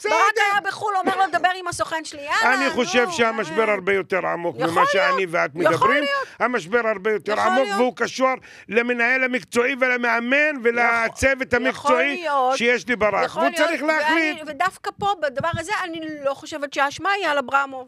ברק היה בחול, אומר לו, דבר עם הסוכן שלי. אני חושב שהמשבר הרבה יותר עמוק ממה שאני ואת מדברים. המשבר הרבה יותר עמוק, והוא קשור למנהל המקצועי ולמאמן ולצוות המקצועי שיש לי ברק. והוא צריך להחליט. ודווקא פה, בדבר הזה, אני לא חושבת שהאשמה היא על אברמוב.